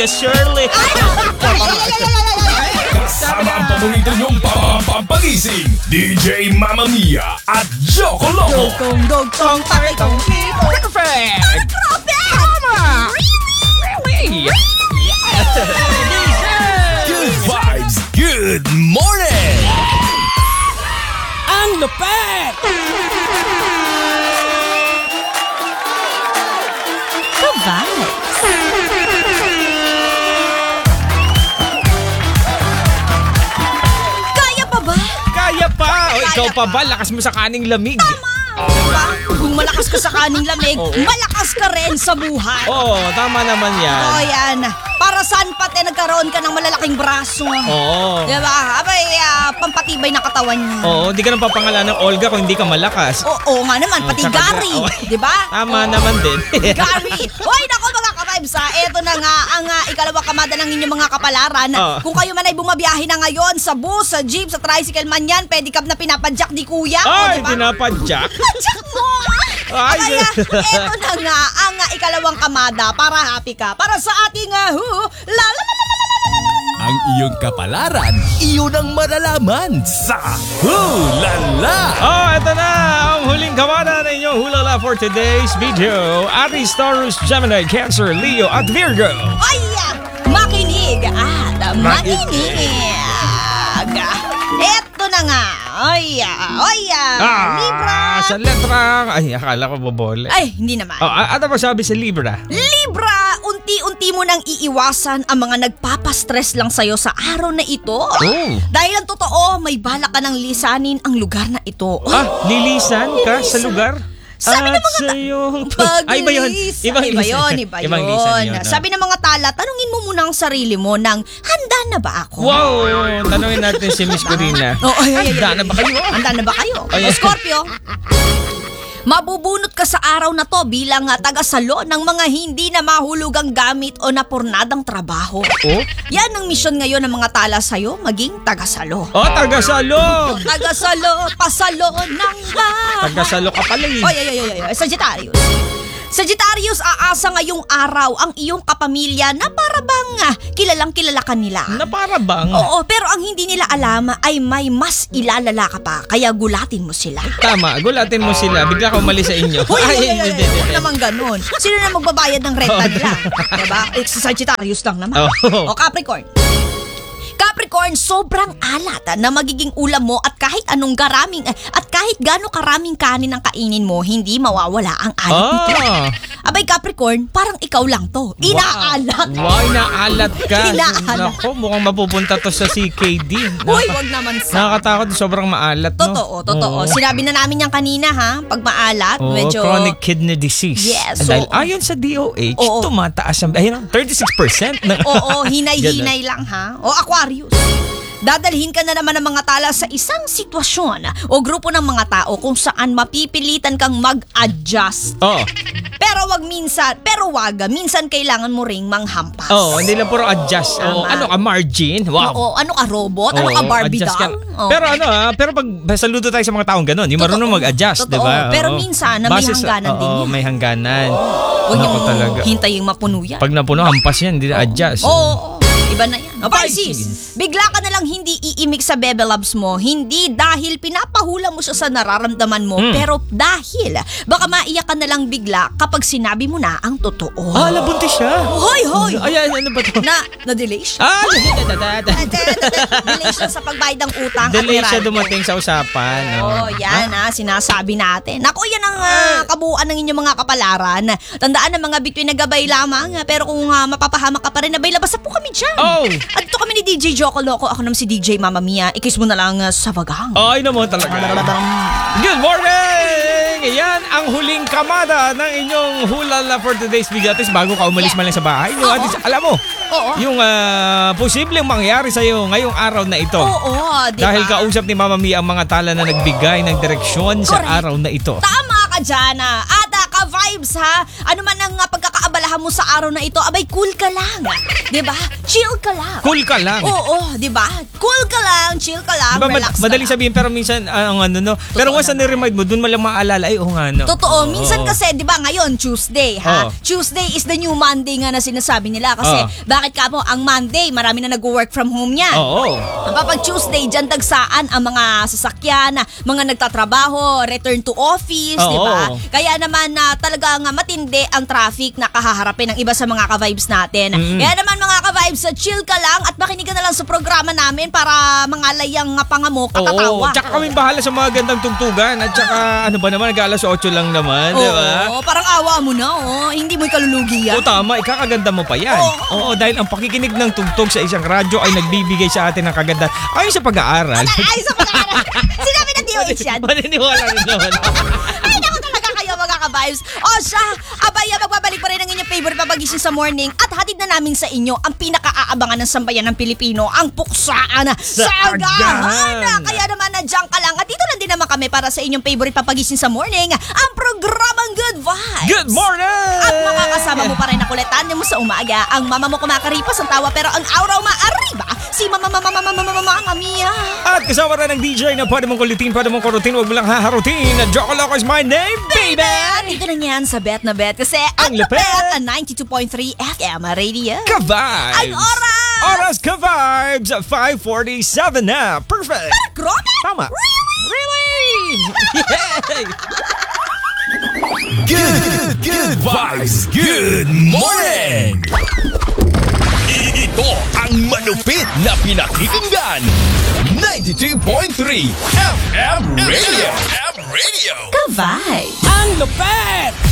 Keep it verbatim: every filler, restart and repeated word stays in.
ka, Shirley. Kasama ang paborito niyong pampagising, D J Mamma Mia at Joko Loco. Dugtong, dugtong, pakitong people. Perfect! Tama! Really? Yes! Good vibes, good morning! Ang lupet! Ka-vibes. Kaya pa ba? Kaya pa! O, ikaw pa ba? Lakas mo sa kaning lamig. Diba? Kung malakas ka sa kaning lamig, Oo. malakas ka rin sa buhay. Oo, tama naman yan. Oo, yan. Para saan pati nagkaroon ka ng malalaking braso? Oo. Diba? Abay, ah, pampatibay na katawan niya. Oo, hindi ka nang papangalan ng Olga kung hindi ka malakas. Oo, oo nga naman, pati tsaka- Gary. Oo. Diba? Tama Oo. naman din. Gary! Hoy, nako mga ka-vibes ha. Eto na nga ang uh, ikalawang kamada ng inyong mga kapalaran. Oh. Kung kayo man ay bumabiyahe na ngayon sa bus, sa jeep, sa tricycle man yan, pedicab na pinapadyak ni kuya. Ay, o, diba? pinapadyak. Padyak mo! Ay, Kaya, eto na nga ang uh, ikalawang kamada para happy ka. Para sa ating uh, hu, la la la la la la la la. Ang iyong kapalaran, iyon ang malalaman sa Hulala! Oh, eto na ang huling kamada ng inyong hulala for today's video. Aries, Taurus, Gemini, Cancer, Leo at Virgo. Ay, uh, makinig at maninig. Eto na nga. Ay, uh, ay, uh, Libra. Sa letra. Ay, akala ko bobole. Ay, hindi naman. Oh, a- ano ba sabi sa Libra? Libra, unti-unti mo nang iiwasan ang mga nagpapastress lang sa'yo sa araw na ito. Oh. Dahil ang totoo, may balak ka nang lisanin ang lugar na ito. Ah, lilisan ka sa lugar? Sabi ng At mga ta- sa'yong... Pag Ay, iba yun. lisan- Ibang iba lisan. yun, iba Ibang yun. lisan yun. ah. Sabi ng mga tala, tanungin mo muna ang sarili mo ng, handa na ba ako? Wow! Tanungin natin si Miss Corina. Oh, ay, ay, ay, Handa ay, na ba kayo? Handa na ba kayo? Ay, O, ay. Scorpio, mabubunot ka sa araw na to bilang uh, tagasalo ng mga hindi na mahulugang gamit o napurnadang trabaho. Oh? Yan ang misyon ngayon ng mga tala sa'yo, maging tagasalo. Oh, taga-salo! Tagasalo, pasalo ng lahat. Taga-salo ka pala eh. Oy, oy, oy, oy, oy, Sagittarius. Sagittarius, aasa ngayong araw ang iyong kapamilya na para bang ah, kilalang kilala ka nila. Na para bang? Oo, pero ang hindi nila alam ay may mas ilalala ka pa, kaya gulatin mo sila. Tama, gulatin mo sila. Bigla ka umalis sa inyo. Hoy, hoy, hoy, hoy, hindi, hoy, hindi. huwag naman ganun. Sino na magbabayad ng renta nila? Diba? Eh, sa Sagittarius lang naman. Oh. O Capricorn. Capricorn, sobrang alat ah, na magiging ulam mo at kahit anong garaming eh, at kahit gaano karaming kanin ang kainin mo, hindi mawawala ang alat nito. Ah. Abay Capricorn, parang ikaw lang to. Inaalat. Wow, inaalat ka. Inaalat. Nako, mukhang mapupunta to sa C K D. Uy, Nakaka- wag naman sa. Nakakatakot, sobrang maalat, no? Totoo, totoo. Oo. Sinabi na namin yan kanina ha, pag maalat, Oo, medyo chronic kidney disease. Yes, Dahil oo. ayon sa D O H, Oo. tumataas ang, ayun, thirty-six percent. Na, Oo, hinay-hinay lang ha. O Aquarius. Dadalhin ka na naman ng mga tala sa isang sitwasyon o grupo ng mga tao kung saan mapipilitan kang mag-adjust. Oo. Pero wag minsan, pero wag, minsan kailangan mo ring manghampas. Oo, hindi lang puro adjust. Oo, Tama. ano ka, margin? Wow. Oo, ano ka robot? Ano Oo, ka Barbie adjust ka. doll? Oo. Pero ano ah, pero pag saludo tayo sa mga taong ganun, yung marunong Totoo. mag-adjust, Totoo. di ba? Pero Oo. minsan, na may Base sa- hangganan din Oo, yan. may hangganan. Huwag Nako niyong talaga. hintayin mapuno yan. Pag napuno, hampas yan, hindi na adjust. Oo, oo. Iba na yan. O Pisces, Pisces. bigla ka na lang hindi iimik sa Bebe Loves mo. Hindi dahil pinapahula mo siya sa nararamdaman mo, Hmm. pero dahil baka maiyak ka na lang bigla kapag sinabi mo na ang totoo. Ah, labuntis siya. Hoy, hoy! Ay, ay, ano ba to? Na, na-delay siya. Ah, da, da, da, da. Delay siya sa pagbayad ng utang. at Delay siya meralco. dumating sa usapan. Oh, yan ah, sinasabi natin. Naku, yan ang ah, kabuuan ng inyong mga kapalaran. Tandaan na mga bituin na gabay lamang, ah, pero kung ah, mapapahamak ka pa rin, abay labas na po kami dyan. Oh! At ito kami ni D J Joko Loco. Ako naman si D J Mamma Mia. Ikis mo na lang uh, sa vagang. Ay naman talaga. Good morning! Yan ang huling kamada ng inyong hulala for today's video. At least bago ka umalis Yeah. man lang sa bahay. No? Oo. At least, alam mo, Oo. yung ah, posibleng mangyari sa'yo ngayong araw na ito. Oo, di ba? Dahil kausap ni Mama Mia ang mga tala na nagbigay ng direksyon sa Correct. araw na ito. Tama ka dyan ah. At ah, ka-vibes ha. Ano man ang uh, pagkakaabalahan kasiyahan mo sa araw na ito, abay, cool ka lang. Diba? Chill ka lang. Cool ka lang. Oo, diba? Cool ka lang, chill ka lang, Diba, mad- relax madaling ka lang. sabihin pero minsan ah, ang ano no. Pero once na remind mo, doon mo lang maalala ay oo nga no. Totoo. Oo, Minsan oo. kasi, di ba, ngayon, Tuesday, ha? Oo. Tuesday is the new Monday nga na sinasabi nila. Kasi, Oo. bakit ka mo, ang Monday, marami na nag-work from home niyan. Oo. Kapag Tuesday, dyan tagsaan ang mga sasakyan, mga nagtatrabaho, return to office, Oo. di ba? Kaya naman na talagang ah, matindi ang traffic na kahaharapin ng iba sa mga ka-vibes natin. Mm. Kaya naman mga ka-vibes, ah, chill ka lang at makinig ka na lang sa programa namin para mangalay ang ah, panga mo, Oo. kakatawa. Tsaka kami bahala sa mga gandang tugtugan at tsaka ano ba naman nag-alas otso lang naman, di ba? Oo, parang awa mo na, oh. Hindi mo ikalulugi yan. O tama, ikakaganda mo pa yan. Oo. Oo, dahil ang pakikinig ng tugtog sa isang radyo ay nagbibigay sa atin ng kaganda. Ayon sa pag-aaral. Ay, sa pag-aaral. Sinabi ng D O H yan. Maniniwala rin naman. Ay, naku talaga kayo mga ka-vibes. O siya, abaya, magbabalik pa rin ang inyong favorite papagising sa morning at hatid na namin sa inyo ang pinaka-aabangan ng sambayan ng Pilipino, ang puksaan sa agahan. agahan. Kaya naman nandiyan ka lang at dito lang din naman kami para sa inyong favorite papagising sa morning, ang programang Good Vibes. Good morning! At makakasama mo pa rin na kulitan mo sa umaga. Ang mama mo kumakaripas ang tawa pero ang aura umaariba. Si mama mama mama mama mama mama Mia. At kasama rin ng D J na pwede mong kulitin, pwede mong kurutin, huwag mo lang haharutin. Joko Loco is my name, baby! Dito na yan sa Bet na Bet kasi ang Ang lapit. lapit ang ninety-two point three F M Radio. Ka-vibes! Ang oras! Oras ka-vibes! five forty-seven na. Perfect! Grabe! Tama. Really? Yay! Good, good vibes, good morning! Ito ang manupit na pinakikinggan. ninety-two point three F M Radio. F M Radio. Ka-vibe. Ang lupet!